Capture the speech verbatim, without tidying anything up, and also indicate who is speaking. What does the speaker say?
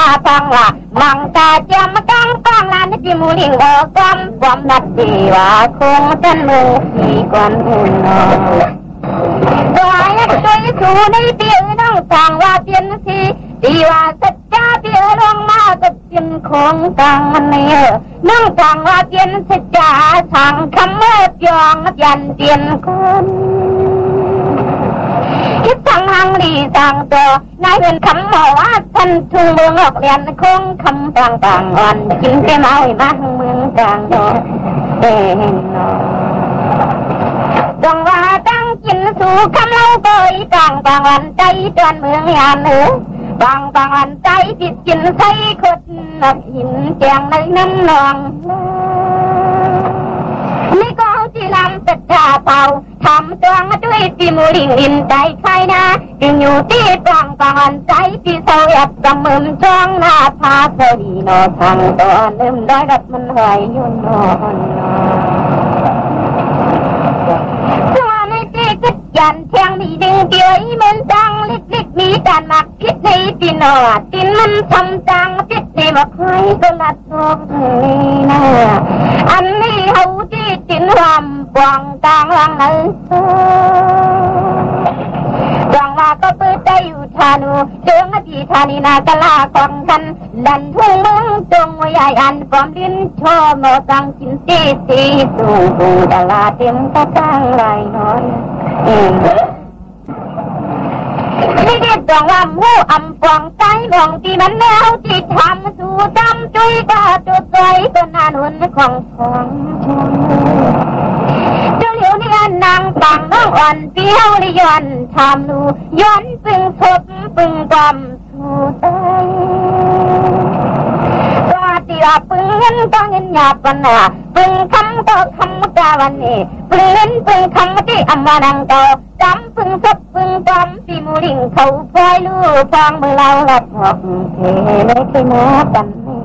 Speaker 1: ฟังว่ามังตาเจียมกังกังลานจิมูลิงเออกอมบอมนัดดีว่าคงจันมือที่ก่อนหุ่นนอตัวยักษ์ตัวสูในเตี้ยน้องสั่งว่าเตียนสีดีว่าสัจจะเตี้ยลงมากับเตียนของกังมันเนี่ยน้องสั่งว่าเตียนสัจจะสั่งคำเมื่อยองยันเตียนคนคิดสั่งหังดีสั่งตัวนายเป็นคำหมอว่าท่านทุ่งเมืองออกเรียนคงคำต่างต่างอ่อนกินแค่เมาอีมาเมืองต่างโนเอ็นโนดงว่าตั้งกินสู่คำเล่าเบยต่างต่างวันใจจวนเมืองยานเหนือบางบางวันใจจิตกินใส่ขดนักหินแจงในน้ำนองนี่ก็เอาที่ลำตัดชาเป่าทำตัวมาด้วยตีมูลิงอินใจใครนะจึงอยู่ที่กลางกลางใจที่เสาหยับจำมือจ้องหน้าพาเสดีนอทางตัวลืมได้รับมันหายยุ่นนอนตัวในที่กิดยันเทียงมีดึงเดียวอีเหมือนจังเล็กๆมีการมักคิดในตีนอตีนมันทำจังคิดในบักไห้ก็ลัดโลกนี้นะอันนี้เขาที่จินรำบวงกลางลังไหนบวงว่าก็เปิดใจอยู่ทานูเจืองอดีธานีนากลาของกันดันทุ่งเมืองจงวิญญาณความลิ้นชอบโมกังกินตีตีสู่บูดาลาเต็มตะกังไหลน้อยนี่เด็ดดวงว่ามูอำฟองใจมองที่มันแนวที่ทำสู่จำจุยกาจุดใจก็นานุนของของชมเจ้าเหลียวนี่นางปังน้องอ่อนเปี้ยวลิย้อนทำนูย้อนปึงศพปึงกำสู่ใจตัวที่ว่าปึงเงินก็เงินหยาบกันน่ะปึงคำก็คำกาวันนี้ปึงเงินปึงคำที่อำมานังเก่าจำปึงศพปึงกำที่มูลิงเขาพลอยลู่ฟังเมื่อเราหลับหอกเทไม่เคยมากัน